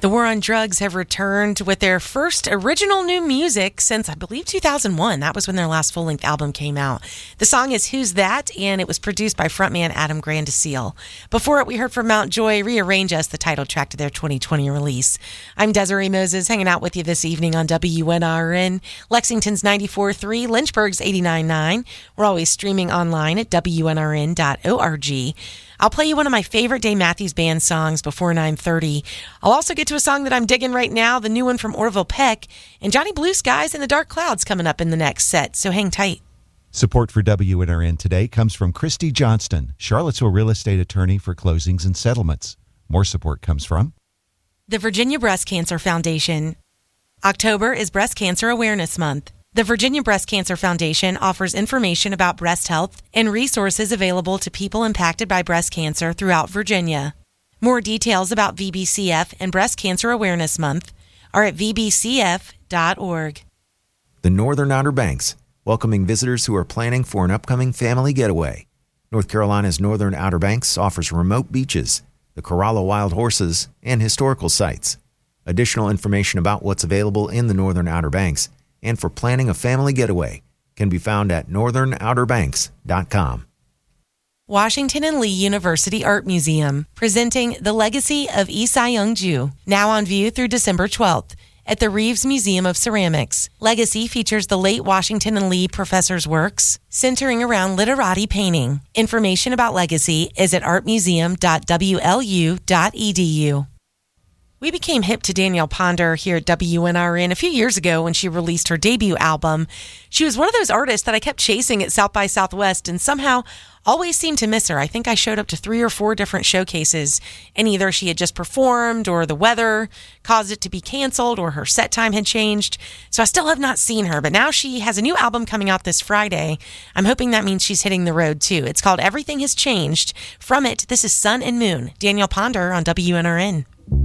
The War on Drugs have returned with their first original new music since, I believe, 2001. That was when their last full-length album came out. The song is Who's That? And it was produced by frontman Adam Grandiseel. Before it, we heard from Mount Joy, Rearrange Us, the title track to their 2020 release. I'm Desiree Moses, hanging out with you this evening on WNRN, Lexington's 94.3, Lynchburg's 89.9. We're always streaming online at WNRN.org. I'll play you one of my favorite Dave Matthews Band songs before 9:30. I'll also get to a song that I'm digging right now, the new one from Orville Peck, and Johnny Blue Skies and the Dark Clouds coming up in the next set, so hang tight. Support for WNRN today comes from Christy Johnston, Charlottesville real estate attorney for closings and settlements. More support comes from the Virginia Breast Cancer Foundation. October is Breast Cancer Awareness Month. The Virginia Breast Cancer Foundation offers information about breast health and resources available to people impacted by breast cancer throughout Virginia. More details about VBCF and Breast Cancer Awareness Month are at vbcf.org. The Northern Outer Banks, welcoming visitors who are planning for an upcoming family getaway. North Carolina's Northern Outer Banks offers remote beaches, the Corolla Wild Horses, and historical sites. Additional information about what's available in the Northern Outer Banks and for planning a family getaway can be found at northernouterbanks.com. Washington and Lee University Art Museum, presenting The Legacy of Yi Seong-ju, now on view through December 12th at the Reeves Museum of Ceramics. Legacy features the late Washington and Lee professor's works, centering around literati painting. Information about Legacy is at artmuseum.wlu.edu. We became hip to Danielle Ponder here at WNRN a few years ago when she released her debut album. She was one of those artists that I kept chasing at South by Southwest and somehow always seemed to miss her. I think I showed up to 3 or 4 different showcases, and either she had just performed or the weather caused it to be canceled or her set time had changed. So I still have not seen her, but now she has a new album coming out this Friday. I'm hoping that means she's hitting the road too. It's called Everything Has Changed. From it, this is Sun and Moon. Danielle Ponder on WNRN.